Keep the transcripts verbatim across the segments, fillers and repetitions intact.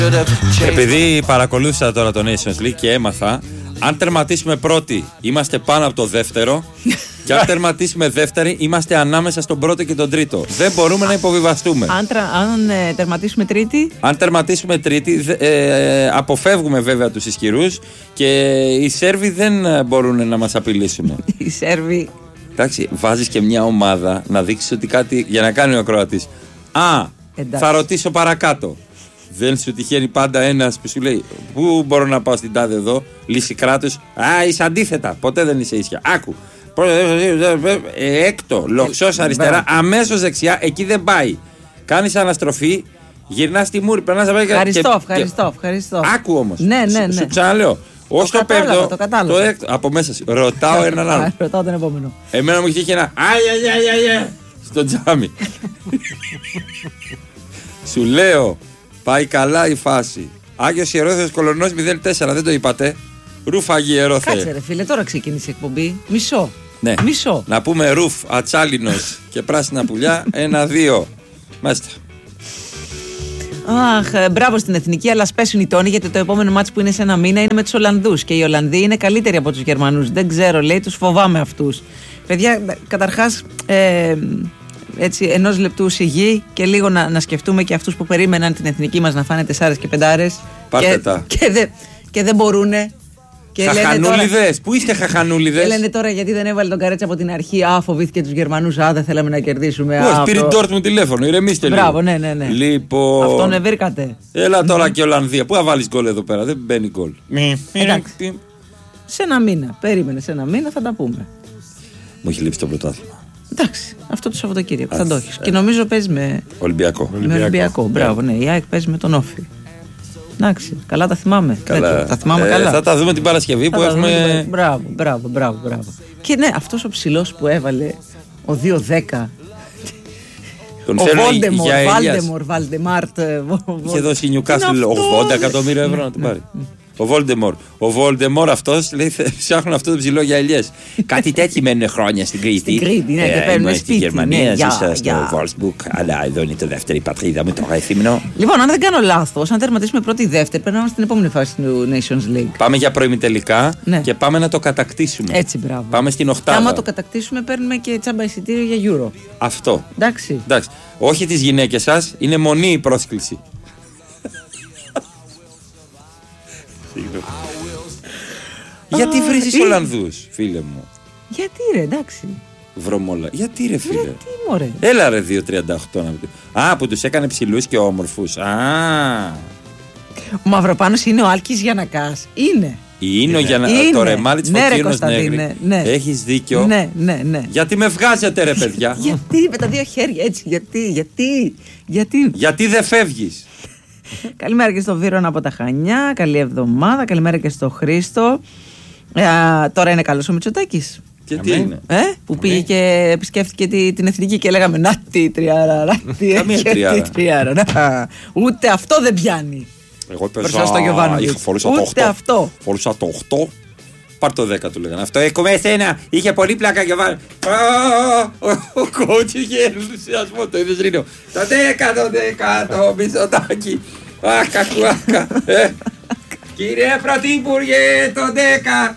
Επειδή παρακολούθησα τώρα το Nations League και έμαθα, αν τερματίσουμε πρώτοι είμαστε πάνω από το δεύτερο και αν τερματίσουμε δεύτεροι είμαστε ανάμεσα στον πρώτο και τον τρίτο. Δεν μπορούμε να υποβιβαστούμε. Αν, τρα, αν ε, τερματίσουμε τρίτη. Αν τερματίσουμε τρίτη, ε, αποφεύγουμε βέβαια τους ισχυρούς και οι Σέρβοι δεν μπορούν να μας απειλήσουν. Οι Σέρβοι. Εντάξει, βάζεις και μια ομάδα να δείξεις ότι κάτι για να κάνει ο ακροατής. Α, εντάξει. Θα ρωτήσω παρακάτω. Δεν σου τυχαίνει πάντα ένας που σου λέει πού μπορώ να πάω στην τάδε εδώ, λύση κράτους. Α, είσαι αντίθετα. Ποτέ δεν είσαι ίσια. Άκου. Έκτο, λοξός αριστερά, αμέσως δεξιά, εκεί δεν πάει. Κάνεις αναστροφή, γυρνάς στη μούρη, περνάς απ' έξω. Ευχαριστώ, ευχαριστώ, ευχαριστώ. Άκου όμως. Ναι, ναι, ναι. Σου ξαναλέω. Ως το πέμπτο, το κατάλαβα. Το έκτο, από μέσα σου. Ρωτάω έναν άλλον. Ρωτάω τον επόμενο. Εμένα μου έχει τύχει ένα Αι, αι, αι, αι, στο τζάμι. Σου λέω, πάει καλά η φάση. Άγιος Ιερόθεος Κολονός μηδέν τέσσερα, δεν το είπατε. Ρούφαγη Ιερόθε. Κάτσε ρε φίλε, τώρα ξεκίνησε η εκπομπή. Μισό. Ναι. Μισό. Να πούμε ρουφ, ατσάλινος και πράσινα πουλιά. Ένα, δύο. Μάλιστα. Αχ, μπράβο στην εθνική, αλλά σπέσουν οι τόνοι γιατί το επόμενο μάτς που είναι σε ένα μήνα είναι με τους Ολλανδούς. Και οι Ολλανδοί είναι καλύτεροι από τους Γερμανούς. Δεν ξέρω, λέει, τους φοβάμαι αυτούς. Παιδιά, καταρχάς, ε, έτσι, ενός λεπτού σιγή και λίγο να, να σκεφτούμε και αυτούς που περίμεναν την εθνική μας να φάνε τεσσάρες και πεντάρες. Πάρτε και, τα. Και, δε, και δεν μπορούνε. Χαχανούλιδες, πού είστε χαχανούλιδες? Και λένε τώρα γιατί δεν έβαλε τον Καρέτσα από την αρχή. Α, φοβήθηκε τους Γερμανούς. Α, δεν θέλαμε να κερδίσουμε. Α, πήρε Ντόρτμουντ τηλέφωνο, ηρεμήστε λίγο. Μπράβο, ναι, ναι, ναι. Λοιπόν. Αυτόν βρήκατε. Έλα τώρα και Ολλανδία. Πού θα βάλεις γκολ εδώ πέρα, δεν μπαίνει γκολ. Εντάξει. Σε ένα μήνα. Περίμενε, σε ένα μήνα θα τα πούμε. Μου έχει λείψει το πρωτάθλημα. Εντάξει, αυτό το Σαββατοκύριακο θα το έχεις. Και νομίζω παίζει με Ολυμπιακό. Με Ολυμπιακό. Μπράβο, ναι. Η ΑΕΚ παίζει με τον Όφη. Εντάξει, καλά τα θυμάμαι. Καλά. Τα θυμάμαι ε, καλά. Θα τα δούμε την Παρασκευή θα που έχουμε. Δούμε... Μπράβο, μπράβο, μπράβο, μπράβο. Και ναι, αυτός ο ψηλός που έβαλε ο δύο δέκα. Τον ο Βόλντεμορ, Βάλντεμορ, Βάλντεμάρτ. Είχε δώσει η Νιουκάστλ ογδόντα εκατομμύρια ευρώ να την πάρει. Ο Βόλντεμορ. Ο Βόλντεμορ αυτός λέει: ψάχνουν αυτό το ψηλό για ελιές. Κάτι τέτοιοι μένουν χρόνια στην Κρήτη. Στην Κρήτη, ναι, και παίρνουν σπίτι. Στη Γερμανία, ζήσα στο Βόλσμπουργκ, αλλά εδώ είναι το δεύτερη πατρίδα μου, το Ρέθυμνο. Λοιπόν, αν δεν κάνω λάθος, αν τερματίσουμε πρώτη ή δεύτερη, περνάμε στην επόμενη φάση του Nations League. Πάμε για προημιτελικά και πάμε να το κατακτήσουμε. Έτσι, μπράβο. Πάμε στην οκτάδα. Και άμα το κατακτήσουμε, παίρνουμε και τσάμπα εισιτήριο για Euro. Αυτό. Εντάξει. Εντάξει. Όχι τις γυναίκες σας, είναι μονή η πρόσκληση. Γιατί βρίζεις Ολλανδούς, φίλε μου? Γιατί ρε, εντάξει. Βρωμόλα. Γιατί ρε, φίλε? Γιατί μωρέ? Έλα ρε, δύο τριάντα οκτώ να πει. Α, που τους έκανε ψηλούς και όμορφους. Α. Ο Μαυροπάνος είναι ο Άλκης Γιαννακάς. Είναι. Είναι, είναι. Για να... το ρεμάλι της ναι, Φωτίνος Νέγρη. Ναι. Έχεις δίκιο. Ναι, ναι, ναι. Γιατί με βγάζετε ρε παιδιά? Γιατί με τα δύο χέρια έτσι, γιατί, γιατί, γιατί. Γιατί δεν φεύγεις? Καλημέρα και στο Βίρονα από τα Χανιά. Καλή εβδομάδα. Καλημέρα και στο Χρήστο. Ε, τώρα είναι καλός ο Μητσοτάκης. Και τι είναι? Ε, που πήγε και επισκέφτηκε τη, την εθνική και λέγαμε να τι τριάρα, να τι τριάρα. τριάρα. Να. Ούτε αυτό δεν πιάνει. Εγώ παίζα στο Γιωβάνοβιτς. Φορούσα το Ούτε αυτό. Φορούσα το οκτώ. Πάρ' το δέκα του λέγανε. Αυτό έχουμε εσένα. Είχε πολύ πλάκα Γιωβάνο. Ο κότσι είχε ενθουσιασμό. Το είδες Ρήνο? Το δέκα, το δέκα, το Μητσοτάκη. Άκα κουάκα. Κύριε Πρωθυπουργέ, το δέκα.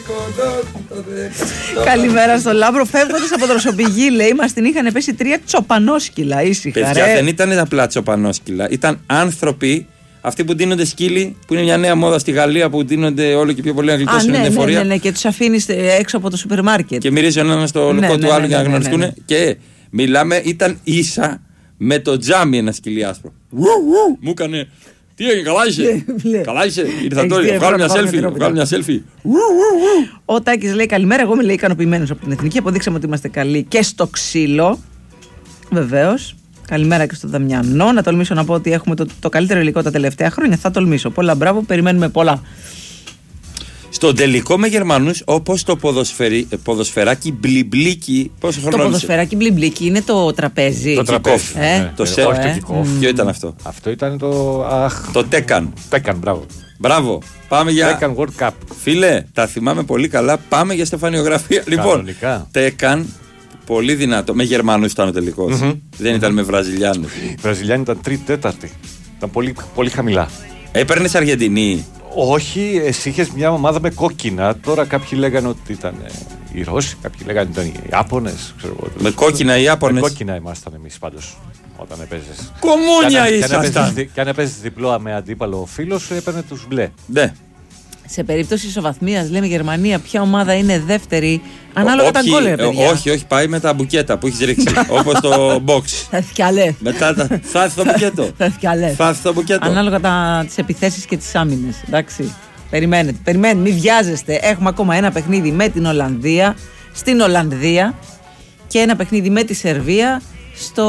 Καλημέρα στο Λάμπρο. Φεύγοντας από δροσοπηγή, λέει, μας την είχαν πέσει τρία τσοπανόσκυλα. Ήσυχα. Παιδιά, δεν ήταν απλά τσοπανόσκυλα. Ήταν άνθρωποι. Αυτοί που ντύνονται σκύλοι, που είναι μια νέα μόδα στη Γαλλία που ντύνονται όλο και πιο πολύ να γλιτώσουν την εφορία. Ναι, ναι, ναι, και τους αφήνεις έξω από το σούπερ μάρκετ. Και μυρίζει ο ένας στο ναι, λουκό ναι, του άλλου ναι, για να ναι, γνωριστούν. ναι, ναι. Και μιλάμε, ήταν ίσα με το τζάμι ένα σκυλί άσπρο. Μου έκανε. Τι έγινε, καλά είσαι? Καλά είσαι? Ήρθα τώρα, βγάλω μια selfie. Βγάλω μια selfie. Ο Τάκης λέει καλημέρα. Εγώ είμαι ικανοποιημένος από την εθνική. Αποδείξαμε ότι είμαστε καλοί και στο ξύλο. Βεβαίως. Καλημέρα και στο Δαμιανό. Να τολμήσω να πω ότι έχουμε το, το καλύτερο υλικό τα τελευταία χρόνια. Θα τολμήσω. Πολλά μπράβο, περιμένουμε πολλά. Στον τελικό με Γερμανούς, όπως το ποδοσφαιρι, ποδοσφαιράκι μπλιμπλίκι. Πόσο χρόνο? Το ποδοσφαιράκι μπλιμπλίκι είναι το τραπέζι. Το τραπέζι. Ε? Ναι, το σερ. Όχι το κικόφ. Ποιο ήταν αυτό? Αυτό ήταν το. Αχ. Το Τέκαν. Τέκαν, μπράβο. Μπράβο. Πάμε για. Τέκαν World Cup. Φίλε, τα θυμάμαι πολύ καλά. Πάμε για στεφανιογραφία. Λοιπόν, Τέκαν. Πολύ δυνατό. Με Γερμανούς ήταν ο τελικός. Mm-hmm. Δεν ήταν mm-hmm. με Βραζιλιάνους. Οι Βραζιλιάνοι ήταν τρίτη, τέταρτη. Ήταν πολύ, πολύ χαμηλά. Έπαιρνες Αργεντινή. Όχι, εσύ είχες μια ομάδα με κόκκινα. Τώρα κάποιοι λέγανε ότι ήταν οι Ρώσοι, κάποιοι λέγανε ότι ήταν οι Ιάπωνες. Ξέρω, με κόκκινα οι Ιάπωνες. Με κόκκινα ήμασταν εμείς πάντως όταν έπαιζες. Κομμούνια ήσασταν. Και αν έπαιζες διπλό με αντίπαλο φίλο σου, έπαιρνε τους μπλε. Ναι. Σε περίπτωση ισοβαθμίας, λέμε Γερμανία, ποια ομάδα είναι δεύτερη, ανάλογα τα γκολ, ρε παιδιά. Όχι, όχι, πάει με τα μπουκέτα που έχεις ρίξει. Όπως το box. Θα έρθει κι αλέ. Μετά τα... θα έρθει το μπουκέτο. Θα έρθει κι αλέ. Θα έρθει το μπουκέτο. Ανάλογα τα... τις επιθέσεις και τις άμυνες. Εντάξει. Περιμένετε, περιμένετε, μην βιάζεστε. Έχουμε ακόμα ένα παιχνίδι με την Ολλανδία, στην Ολλανδία και ένα παιχνίδι με τη Σερβία στο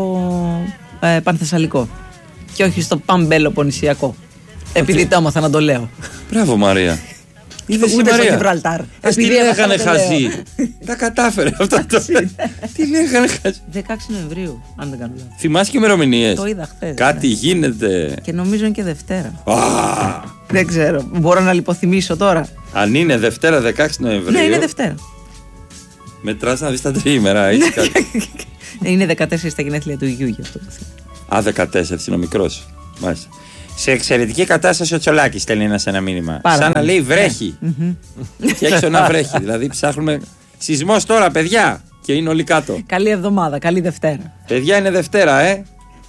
ε, Πανθεσσαλικό. Και όχι στο Παμπέλοποννησιακό. Επειδή το έμαθα να το λέω. Μπράβο, Μαρία. Είδες η Μαρία. Γιβραλτάρ. Ας τι λέγανε χαζί. Τα κατάφερε αυτό το. Τι λέγανε χαζί. δεκαέξι Νοεμβρίου, αν δεν κάνω λάθος. Θυμάσαι και ημερομηνίες. Το είδα χθες. Κάτι γίνεται. Και νομίζω είναι και Δευτέρα. Δεν ξέρω. Μπορώ να λιποθυμίσω τώρα. Αν είναι Δευτέρα δεκαέξι Νοεμβρίου. Ναι, είναι Δευτέρα. Μετράς να δεις τα τριήμερα, έτσι κάτι. Είναι δεκατέσσερα τα γενέθλια του γιου γι' αυτό. Α, δεκατέσσερα, είναι ο μικρός. Μάλιστα. Σε εξαιρετική κατάσταση ο Τσολάκης στέλνει ένα, ένα μήνυμα. Πάρα σαν να λέει βρέχει. Και έξω να βρέχει. Δηλαδή ψάχνουμε. Σεισμός τώρα, παιδιά. Και είναι όλοι κάτω. Καλή εβδομάδα, καλή Δευτέρα. Παιδιά, είναι Δευτέρα, ε.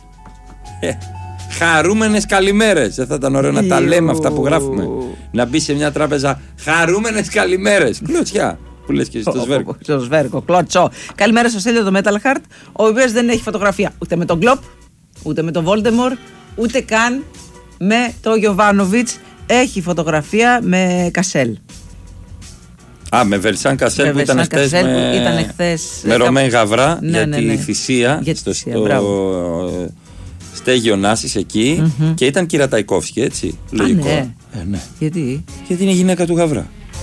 ε χαρούμενες καλημέρες. Δεν θα ήταν ωραίο να τα λέμε αυτά που γράφουμε. Να μπει σε μια τράπεζα. Χαρούμενες καλημέρες. Κλωτσιά. Που λες και στο Σβέρκο. Στο Σβέρκο, κλωτσό. Καλημέρα στο Στέλιο το Metal Heart, ο οποίος δεν έχει φωτογραφία ούτε με τον Κλοπ, ούτε με τον Voldemort, ούτε καν με τον Γιοβάνοβιτς. Έχει φωτογραφία με Κασέλ. Α, με Βερσάν Κασέλ με που ήταν χθες με, ήταν χθες, με Ρωμέν Γαβρά ναι, για ναι, τη ναι. θυσία για στο, θυσία, στο στέγιο Νάσης εκεί mm-hmm. και ήταν Κυραταϊκόφσκι, έτσι. Λογικό. Α, ναι. Ε, ναι. Γιατί? Γιατί είναι η γυναίκα του Γαβρά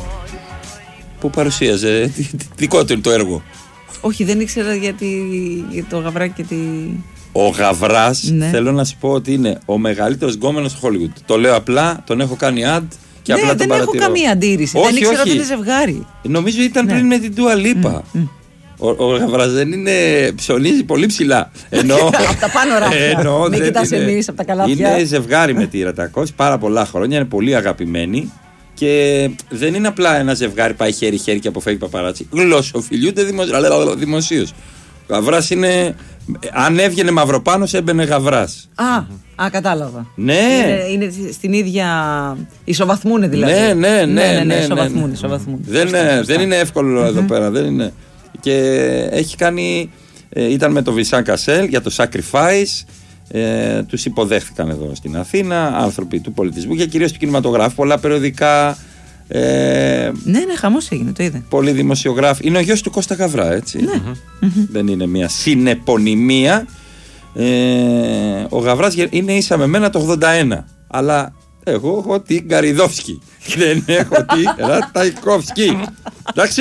που παρουσίαζε δικό του το έργο. Όχι, δεν ήξερα γιατί για το Γαβρά και τη... Ο Γαβράς, ναι. θέλω να σου πω ότι είναι ο μεγαλύτερος γκόμενος στο Hollywood. Το λέω απλά, τον έχω κάνει ad και ναι, απλά τον δεν παρατηρώ. έχω καμία αντίρρηση. Όχι, δεν ήξερα όχι. ότι είναι ζευγάρι. Νομίζω ήταν ναι. πριν με την Dua Lipa. Mm, mm. Ο, ο Γαβράς δεν είναι. Ψωνίζει πολύ ψηλά. Ενώ. Από τα πάνω ράφια. Μην κοιτάς εμείς από τα καλάθια. Είναι ζευγάρι με τη Ρατακόφσκι πάρα πολλά χρόνια. Είναι πολύ αγαπημένοι. Και δεν είναι απλά ένα ζευγάρι πάει χέρι-χέρι και αποφεύγει παπαράτσι. Γλωσσοφιλιούνται δημοσίως. Ο Γαβράς είναι. Αν έβγαινε Μαυροπάνος έμπαινε Γαβράς. Α, α, κατάλαβα. Ναι. Είναι, είναι στην ίδια. Ισοβαθμούνε δηλαδή. Ναι, ναι, ναι. ναι, ναι, ναι, ισοβαθμούνε, ναι. ισοβαθμούνε. Δεν, είναι, δεν είναι εύκολο εδώ πέρα. Δεν είναι. Και έχει κάνει. Ε, ήταν με τον Βερσάν Κασέλ για το Sacrifice. Ε, τους υποδέχθηκαν εδώ στην Αθήνα άνθρωποι του πολιτισμού και κυρίως του κινηματογράφου. Πολλά περιοδικά. Ε, ναι, ναι, χαμός έγινε, το είδε. Πολλοί δημοσιογράφοι. Είναι ο γιος του Κώστα Γαβρά, έτσι. Ναι. Mm-hmm. Δεν είναι μια συνεπωνυμία. Ε, ο Γαβράς είναι ίσα με μένα το ογδόντα ένα. Αλλά εγώ έχω την Καριδόφσκι. Δεν έχω την Ραταϊκόφσκι. Εντάξει.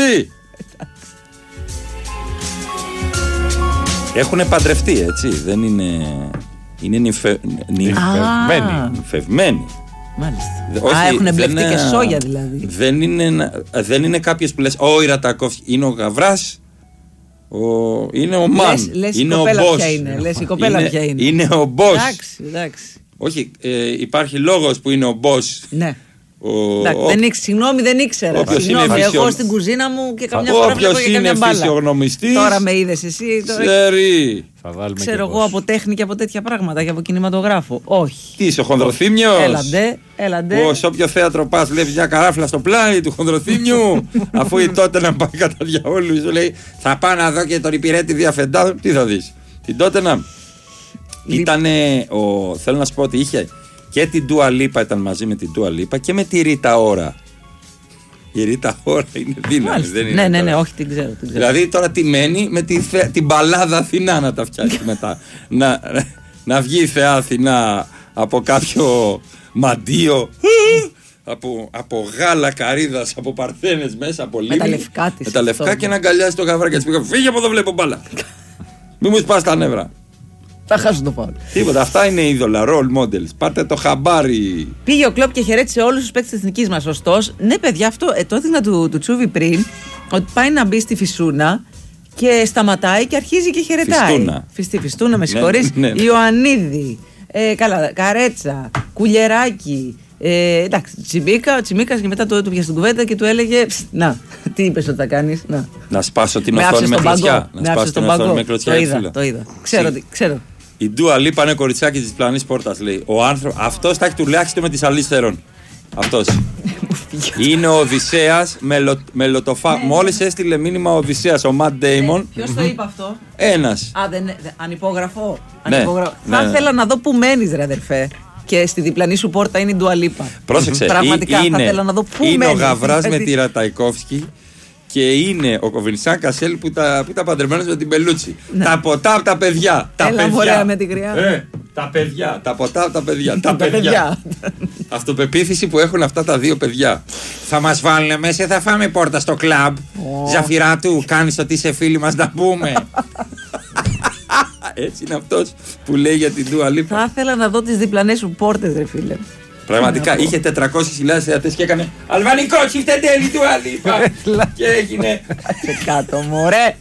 Έχουν παντρευτεί, έτσι. Δεν είναι. Είναι νυφε... νυφευμένοι. Νυφευμένοι. Μάλιστα. Όχι, α, έχουν μπλεχτεί και σόγια δηλαδή. Δεν είναι, δεν είναι κάποιος που λες «Ω, η Ρατακόφσκι». Είναι ο Γαβράς, ο, είναι ο Μαν, λες, λες είναι η ο Μπος. Είναι. Λες η κοπέλα είναι, ποια είναι. Είναι ο Μπος. Εντάξει, εντάξει. Όχι, ε, υπάρχει λόγος που είναι ο Μπος. Ναι. Ο, εντάξει, ο, δεν ήξ, συγγνώμη, δεν ήξερα. Συγγνώμη, εγώ φυσιο... στην κουζίνα μου και καμιά φορά βλέπω και καμιά μπάλα. Όποιος είναι φυσιογνωμιστής, τώρα με είδες εσύ. Τώρα... Ξέρει. Ξέρω εγώ από τέχνη και από τέτοια πράγματα και από κινηματογράφο. Όχι. Τι είσαι, ο Χονδροθύμιος. Έλαντε, έλαντε. Που σε όποιο θέατρο πας βλέπεις μια καράφλα στο πλάι του Χονδροθύμιου. Αφού η τότε να πάει κατά διαόλου, σου λέει θα πάω να δω και τον υπηρέτη διαφεντάδων. Τι θα δεις. Την τότε να. Ήτανε. Ο... Θέλω να σου πω ότι είχε και την Dua Lipa, ήταν μαζί με την Dua Lipa και με τη Ρίτα Ωρα. Η Ρίτα Ωρα είναι δύναμη. Δεν είναι ναι, ναι, ναι, τώρα. όχι, την ξέρω, την ξέρω. Δηλαδή τώρα τι μένει με τη θε... την μπαλάδα Αθηνά να τα φτιάξει μετά. να, να βγει η θεά Αθηνά από κάποιο μαντίο. από, από γάλα καρύδας, από παρθένες μέσα, από λίμνη. Με τα λευκά της. Με τα λευκά και να αγκαλιάζει το Γαβρά και να φύγε από εδώ, βλέπω μπάλα. Μην μου σπάς τα νεύρα. Θα χάσω το φάουλ. Τίποτα, αυτά είναι είδωλα, role models. Πάρτε το χαμπάρι. Πήγε ο Κλοπ και χαιρέτησε όλους τους παίκτες της εθνικής μας. Ωστόσο, ναι, παιδιά, αυτό ε, το έδειχνα του, του Τσούβι πριν, ότι πάει να μπει στη Φυσούνα και σταματάει και αρχίζει και χαιρετάει. Φιστούνα. Φιστή, Φιστούνα, με συγχωρείς. Ναι, ναι, ναι. Ιωαννίδη, ε, καλά, Καρέτσα, Κουλιεράκι. Ε, εντάξει, τσιμίκα, ο Τσιμίκας και μετά το του πιάσε την κουβέντα και του έλεγε: να, τι είπες ότι θα κάνεις? Να, να σπάσω την οθόνη με κλωτσιά. Να σπάσω την οθόνη με κλωτσιά. Το είδα, το είδα. Ξέρω, τι, ξέρω. Η Ντούα Λίπα είναι κοριτσάκι της διπλανής πόρτας, λέει. Ο άνθρωπο, αυτός θα έχει τουλάχιστον με τις αλίστερων. Αυτός. Είναι ο Οδυσσέας με, με λοτοφά. Μόλις έστειλε μήνυμα ο Οδυσσέας, ο Ματ Ντέιμον. Ποιος το είπε αυτό? Ένας. Α, δεν, ανυπόγραφο. Ναι, ανυπόγραφο. ναι, θα ναι. ήθελα να δω που μένεις, ρε αδερφέ. Και στη διπλανή σου πόρτα είναι η Ντούα Λίπα. Πρόσεξε. Πραγματικά είναι, θα ήθελα να δω πού μένεις. Είναι ο Γαβράς με τη Ραταϊκόφσκι. Και είναι ο Κοβινσάν Κασέλ που ήταν τα παντρεμένος με την Πελούτσι. Ναι. Τα ποτά από τα παιδιά. Τα Έλα, παιδιά. Μωρέα, με την γριά. Ε, τα παιδιά. Τα ποτά από τα παιδιά. τα παιδιά. Αυτοπεποίθηση που έχουν αυτά τα δύο παιδιά. Θα μας βάλουν μέσα, θα φάμε πόρτα στο κλαμπ. Oh. Ζαφυρά του, κάνεις ότι είσαι φίλοι μας να πούμε. Έτσι είναι αυτός που λέει για την Ντούα Λίπα. Θα ήθελα να δω τις διπλανές σου πόρτες, ρε φίλε. Πραγματικά είχε τετρακόσιες χιλιάδες θεατές και έκανε αλβανικό τσιφτεντέλη του Αλίπα. Και έγινε. Κάτσε κάτω, μωρέ.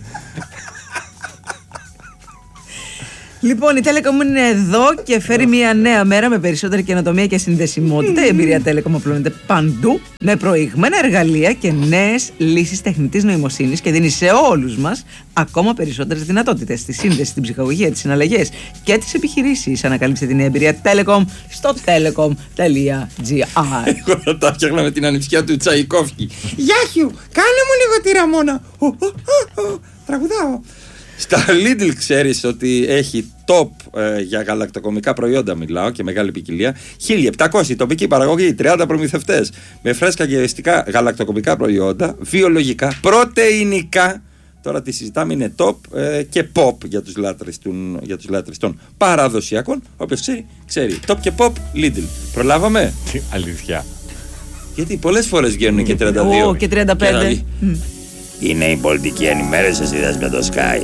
Λοιπόν, η Telecom είναι εδώ και φέρει μια νέα μέρα με περισσότερη καινοτομία και συνδεσιμότητα. Η εμπειρία Telecom απλώνεται παντού με προηγμένα εργαλεία και νέες λύσεις τεχνητής νοημοσύνης και δίνει σε όλους μας ακόμα περισσότερες δυνατότητες στη σύνδεση, στην ψυχαγωγία, τις συναλλαγές και τις επιχειρήσεις. Ανακαλύψτε την νέα εμπειρία Telecom στο telecom.gr. Εγώ θα τα φτιάχνα με την ανιψιά του Τσαϊκόφσκι. Γεια σου, κάνε μου λίγο τη Ραμόνα. Τραγουδάω. Στα Lidl ξέρεις ότι έχει top ε, για γαλακτοκομικά προϊόντα, μιλάω, και μεγάλη ποικιλία. χίλια επτακόσια τοπική παραγωγή, τριάντα προμηθευτές με φρέσκα και ευαισθητικά γαλακτοκομικά προϊόντα, βιολογικά, πρωτεϊνικά. Τώρα τη συζητάμε, είναι top ε, και pop για τους λάτρες, του, για τους λάτρες των παραδοσιακών. Όποιος ξέρει, ξέρει. Top και pop Lidl. Προλάβαμε. Αλήθεια. Γιατί πολλές φορές βγαίνουν και τριάντα δύο. Oh, και τριάντα πέντε. Και mm. Είναι η πολιτική ενημέρωση σε σύνδεση με το Sky.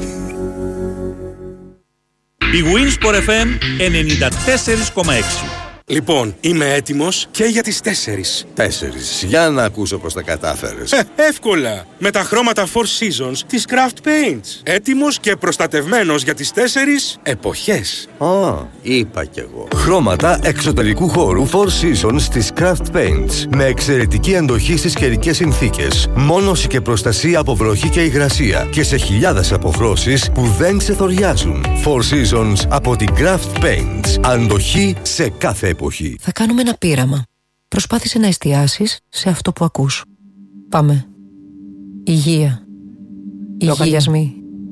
Η Winsport εφ εμ ενενήντα τέσσερα κόμμα έξι. Λοιπόν, είμαι έτοιμος και για τις τέσσερις. Τέσσερις. Για να ακούσω πώς τα κατάφερες. Ε, εύκολα. Με τα χρώματα Four Seasons της Craft Paints. Έτοιμος και προστατευμένος για τις τέσσερις εποχές. Α, είπα κι εγώ. Χρώματα εξωτερικού χώρου Four Seasons της Craft Paints. Με εξαιρετική αντοχή στις καιρικές συνθήκες. Μόνωση και προστασία από βροχή και υγρασία. Και σε χιλιάδες αποχρώσεις που δεν ξεθοριάζουν. Four Seasons από την Craft Paints. Αντοχή σε κάθε εποχή. Θα κάνουμε ένα πείραμα. Προσπάθησε να εστιάσεις σε αυτό που ακούς. Πάμε. Υγεία. Υγειασμοί.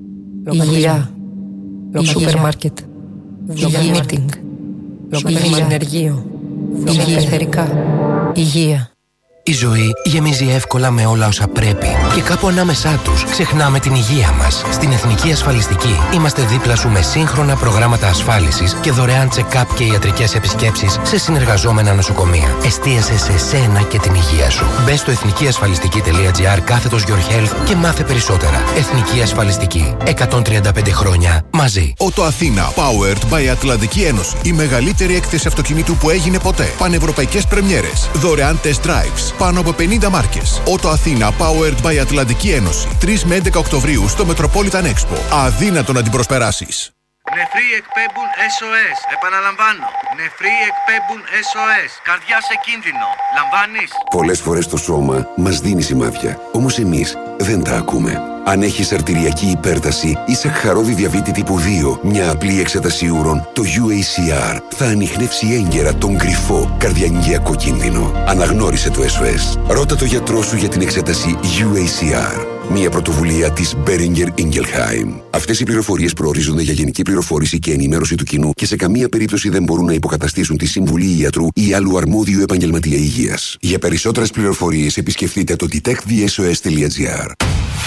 Υγεία. Σούπερ μάρκετ. Υγεία μίτινγκ. Υγιεινεργείο. Υγιεινερικά. Υγεία. Η ζωή γεμίζει εύκολα με όλα όσα πρέπει και κάπου ανάμεσά τους ξεχνάμε την υγεία μας. Στην Εθνική Ασφαλιστική είμαστε δίπλα σου με σύγχρονα προγράμματα ασφάλισης και δωρεάν check-up και ιατρικές επισκέψεις σε συνεργαζόμενα νοσοκομεία. Εστίασε σε σένα και την υγεία σου. Μπες στο εθνικιασφαλιστική.gr κάθετος Your Health και μάθε περισσότερα. Εθνική Ασφαλιστική. εκατόν τριάντα πέντε χρόνια μαζί. Ότο Αθήνα, powered by Ατλαντική Ένωση. Η μεγαλύτερη έκθεση αυτοκινήτου που έγινε ποτέ. Πανευρωπαϊκές πρεμιέρες. Δωρεάν test drives. Πάνω από πενήντα μάρκες. Ότο Αθήνα, powered by Ατλαντική Ένωση. τρεις με έντεκα Οκτωβρίου στο Metropolitan Expo. Αδύνατο να την προσπεράσεις. Νεφροί εκπέμπουν ες ο ες. Επαναλαμβάνω. Νεφροί εκπέμπουν ες ο ες. Καρδιά σε κίνδυνο. Λαμβάνεις? Πολλές φορές το σώμα μας δίνει σημάδια. Όμως εμείς δεν τα ακούμε. Αν έχεις αρτηριακή υπέρταση ή σαχαρώδη διαβήτη τύπου δύο, μια απλή εξέταση ούρων, το γιου έι σι αρ θα ανιχνεύσει έγκαιρα τον κρυφό καρδιαγγειακό κίνδυνο. Αναγνώρισε το ες ο ες. Ρώτα το γιατρό σου για την εξέταση γιου έι σι αρ. Μια πρωτοβουλία της Boehringer Ingelheim. Αυτές οι πληροφορίες προορίζονται για γενική πληροφόρηση και ενημέρωση του κοινού και σε καμία περίπτωση δεν μπορούν να υποκαταστήσουν τη συμβουλή ιατρού ή άλλου αρμόδιου επαγγελματία υγείας. Για περισσότερες πληροφορίες επισκεφτείτε το detect the s o s dot g r.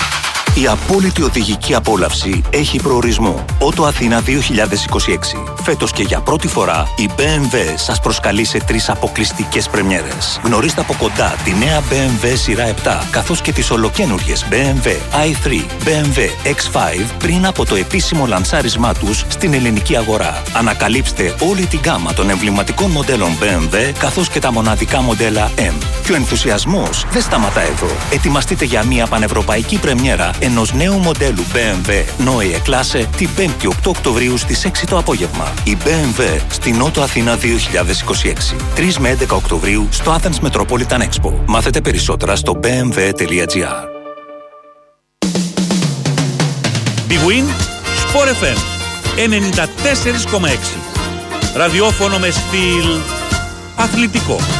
Η απόλυτη οδηγική απόλαυση έχει προορισμό. Ότο Αθήνα δύο χιλιάδες είκοσι έξι. Φέτος και για πρώτη φορά η μπι εμ ντάμπλιου σας προσκαλεί σε τρεις αποκλειστικές πρεμιέρες. Γνωρίστε από κοντά τη νέα μπι εμ ντάμπλιου σειρά επτά, καθώς και τις ολοκένουργιες μπι εμ ντάμπλιου άι θρι, μπι εμ ντάμπλιου εξ φάιβ πριν από το επίσημο λανσάρισμά τους στην ελληνική αγορά. Ανακαλύψτε όλη την γκάμα των εμβληματικών μοντέλων μπι εμ ντάμπλιου, καθώς και τα μοναδικά μοντέλα M. Και ο ενθουσιασμός δεν σταματά εδώ. Ετοιμαστείτε για μια πανευρωπαϊκή πρεμιέρα ενός νέου μοντέλου μπι εμ ντάμπλιου Neue Klasse την πέμπτη οκτώ Οκτωβρίου στις έξι το απόγευμα. Η μπι εμ ντάμπλιου στη Νότο Αθήνα δύο χιλιάδες είκοσι έξι. τρεις με έντεκα Οκτωβρίου στο Athens Metropolitan Expo. Μάθετε περισσότερα στο μπι εμ ντάμπλιου τελεία τζι άρ. Big Win Sport εφ εμ ενενήντα τέσσερα κόμμα έξι. Ραδιόφωνο με στυλ αθλητικό.